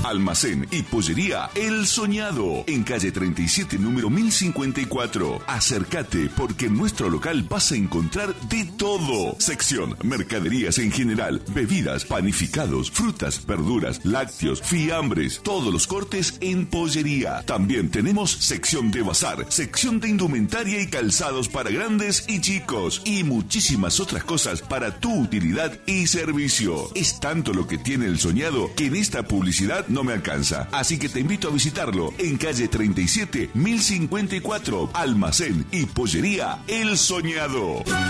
Almacén y pollería El Soñado, en calle 37, número 1054. Acércate porque en nuestro local vas a encontrar de todo. Sección mercaderías en general, bebidas, panificados, frutas, verduras, lácteos, fiambres, todos los cortes en pollería. También tenemos sección de bazar, sección de indumentaria y calzados para grandes y chicos y muchísimas otras cosas para tu utilidad y servicio. Es tanto lo que tiene El Soñado que en esta publicidad no me alcanza. Así que te invito a visitarlo en calle 37, 1054, Almacén y pollería El Soñado.